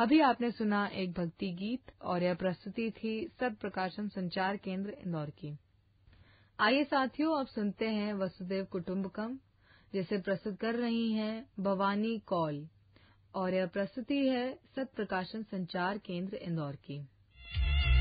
अभी आपने सुना एक भक्ति गीत और यह प्रस्तुति थी सत्प्रकाशन संचार केंद्र इंदौर की। आइए साथियों, अब सुनते हैं वसुदेव कुटुंबकम, जिसे प्रस्तुत कर रही हैं भवानी कौल, और यह प्रस्तुति है सत्प्रकाशन संचार केंद्र इंदौर की।